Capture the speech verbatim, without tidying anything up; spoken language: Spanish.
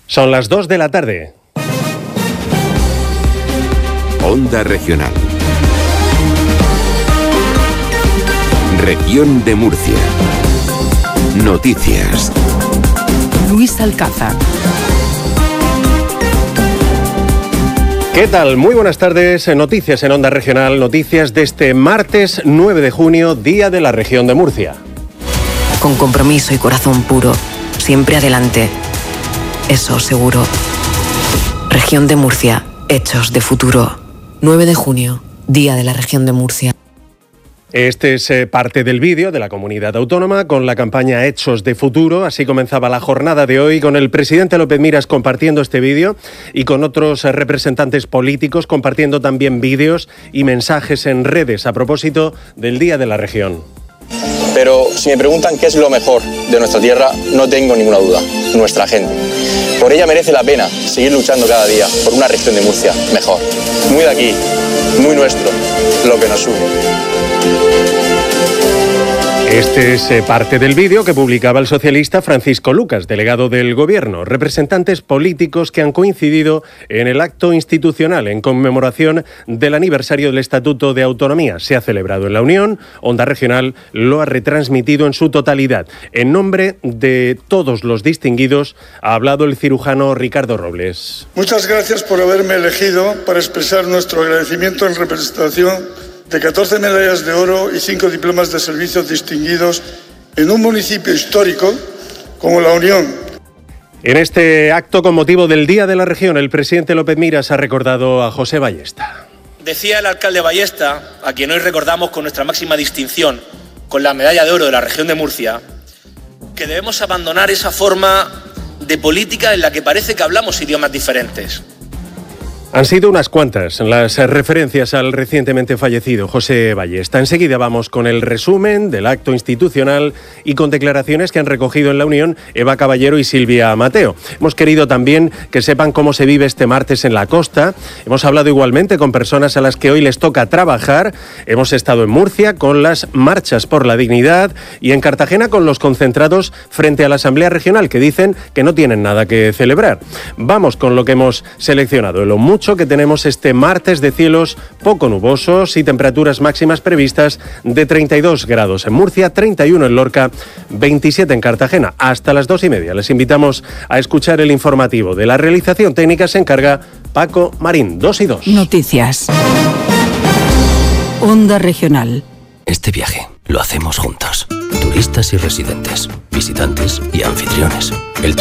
Son las dos de la tarde. Onda Regional. Región de Murcia. Noticias. Luis Alcázar. ¿Qué tal? Muy buenas tardes. Noticias en Onda Regional, noticias de este martes nueve de junio, Día de la Región de Murcia. Con compromiso y corazón puro, siempre adelante. Eso seguro. Región de Murcia, hechos de futuro. nueve de junio, Día de la Región de Murcia. Este es eh, parte del vídeo de la comunidad autónoma con la campaña Hechos de Futuro. Así comenzaba la jornada de hoy con el presidente López Miras compartiendo este vídeo y con otros eh, representantes políticos compartiendo también vídeos y mensajes en redes a propósito del Día de la Región. Pero si me preguntan qué es lo mejor de nuestra tierra, no tengo ninguna duda, nuestra gente. Por ella merece la pena seguir luchando cada día por una región de Murcia mejor. Muy de aquí, muy nuestro, lo que nos une. Este es eh, parte del vídeo que publicaba el socialista Francisco Lucas, delegado del Gobierno. Representantes políticos que han coincidido en el acto institucional en conmemoración del aniversario del Estatuto de Autonomía. Se ha celebrado en la Unión, Onda Regional lo ha retransmitido en su totalidad. En nombre de todos los distinguidos ha hablado el cirujano Ricardo Robles. Muchas gracias por haberme elegido para expresar nuestro agradecimiento en representación de catorce medallas de oro y cinco diplomas de servicios distinguidos en un municipio histórico como La Unión. En este acto con motivo del Día de la Región, el presidente López Miras ha recordado a José Ballesta. Decía el alcalde Ballesta, a quien hoy recordamos con nuestra máxima distinción, con la medalla de oro de la región de Murcia, que debemos abandonar esa forma de política en la que parece que hablamos idiomas diferentes. Han sido unas cuantas las referencias al recientemente fallecido José Ballesta. Enseguida vamos con el resumen del acto institucional y con declaraciones que han recogido en la Unión Eva Caballero y Silvia Mateo. Hemos querido también que sepan cómo se vive este martes en la costa. Hemos hablado igualmente con personas a las que hoy les toca trabajar. Hemos estado en Murcia con las marchas por la dignidad y en Cartagena con los concentrados frente a la Asamblea Regional que dicen que no tienen nada que celebrar. Vamos con lo que hemos seleccionado. Lo mucho que tenemos este martes de cielos poco nubosos y temperaturas máximas previstas de treinta y dos grados en Murcia, treinta y uno en Lorca, veintisiete en Cartagena. Hasta las dos y media les invitamos a escuchar el informativo. De la realización técnica se encarga Paco Marín. Dos y dos. Noticias. Onda Regional. Este viaje lo hacemos juntos. Turistas y residentes, visitantes y anfitriones. El